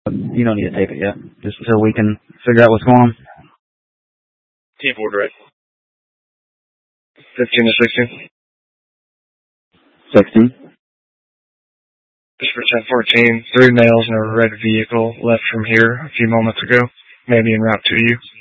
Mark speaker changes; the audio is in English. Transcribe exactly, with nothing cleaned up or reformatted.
Speaker 1: You don't need to tape it yet, just so we can figure out what's going on.
Speaker 2: Team four direct. fifteen to sixteen.
Speaker 1: sixteen.
Speaker 2: Just for ten fourteen, three males in a red vehicle left from here a few moments ago, maybe en route to you.